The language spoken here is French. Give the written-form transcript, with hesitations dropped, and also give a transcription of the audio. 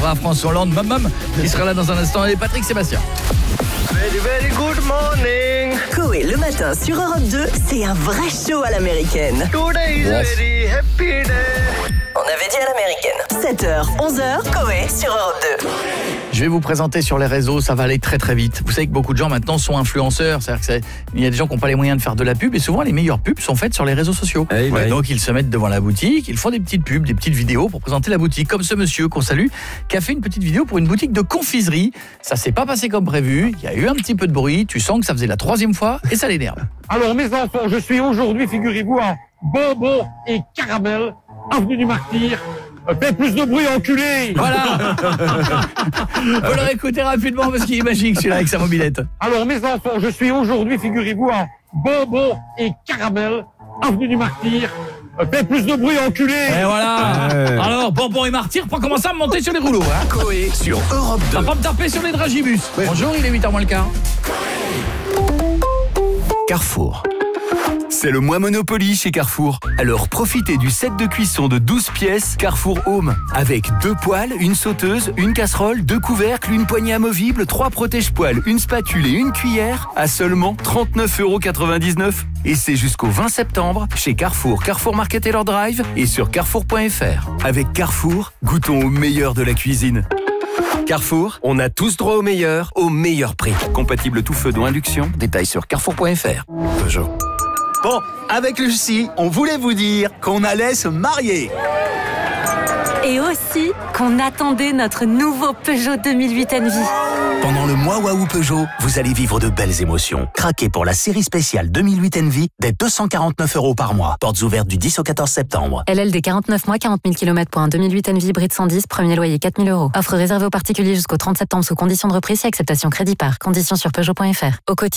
parlera à François Hollande, il sera là dans un instant, et Patrick Sébastien. Very, very good morning. Coé le matin sur Europe 2, c'est un vrai show à l'américaine. Today is very happy day. On avait dit à l'américaine. 7h, 11h, Coé sur Europe 2. Je vais vous présenter sur les réseaux, ça va aller très très vite. Vous savez que beaucoup de gens maintenant sont influenceurs, c'est-à-dire qu'il y a des gens qui n'ont pas les moyens de faire de la pub et souvent les meilleures pubs sont faites sur les réseaux sociaux. Donc ils se mettent devant la boutique, ils font des petites pubs, des petites vidéos pour présenter la boutique, comme ce monsieur qu'on salue, qui a fait une petite vidéo pour une boutique de confiserie. Ça s'est pas passé comme prévu, il y a eu un petit peu de bruit, tu sens que ça faisait la 3e fois et ça l'énerve. Alors mes enfants, je suis aujourd'hui, figurez-vous, à bonbons et caramel, avenue du Martyr. Fais plus de bruit, enculé. Voilà. Vous l'aurez écouté rapidement parce qu'il est magique celui-là avec sa mobilette. Alors mes enfants, je suis aujourd'hui, figurez-vous, à bonbons et caramel, avenue du Martyr. Fais plus de bruit, enculé. Et voilà. Alors, bonbon et martyr pour commencer à me monter sur les rouleaux. Hein. Coé sur Europe 2. Ça va pas me taper sur les dragibus. Bonjour, il est 8h moins le quart. Carrefour. C'est le mois Monopoly chez Carrefour. Alors profitez du set de cuisson de 12 pièces Carrefour Home. Avec 2 poêles, une sauteuse, une casserole, 2 couvercles, une poignée amovible, 3 protège-poêles, une spatule et une cuillère à seulement 39,99 €. Et c'est jusqu'au 20 septembre chez Carrefour, Carrefour Market et leur drive et sur carrefour.fr. Avec Carrefour, goûtons au meilleur de la cuisine. Carrefour, on a tous droit au meilleur prix. Compatible tout feu dont induction, détails sur carrefour.fr. Peugeot. Bon, avec Lucie, on voulait vous dire qu'on allait se marier. Et aussi qu'on attendait notre nouveau Peugeot 2008 Envy. Pendant le mois Waouh Peugeot, vous allez vivre de belles émotions. Craquez pour la série spéciale 2008 Envy dès 249 € par mois. Portes ouvertes du 10 au 14 septembre. LLD 49 mois, 40 000 km pour un 2008 Envy hybride 110, premier loyer 4 000 €. Offre réservée aux particuliers jusqu'au 30 septembre sous condition de reprise et acceptation crédit par. Conditions sur Peugeot.fr. Au quotidien.